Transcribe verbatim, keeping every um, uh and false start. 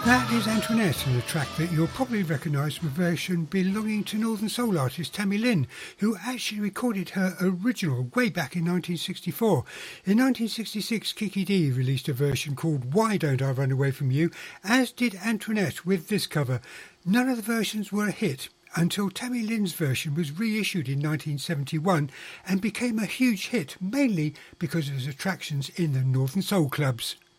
That is Antoinette, and a track that you'll probably recognise from a version belonging to Northern Soul artist Tammy Lynn, who actually recorded her original way back in nineteen sixty-four. In nineteen sixty-six, Kiki Dee released a version called Why Don't I Run Away From You, as did Antoinette with this cover. None of the versions were a hit until Tammy Lynn's version was reissued in nineteen seventy-one and became a huge hit, mainly because of its attractions in the Northern Soul clubs.